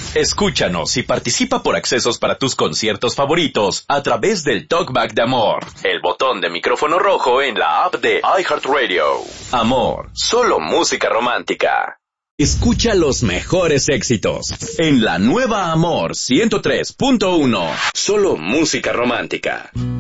Escúchanos y participa por accesos para tus conciertos favoritos a través del Talkback de Amor, el botón de micrófono rojo en la app de iHeartRadio. Amor, solo música romántica. Escucha los mejores éxitos en la nueva Amor 103.1, solo música romántica.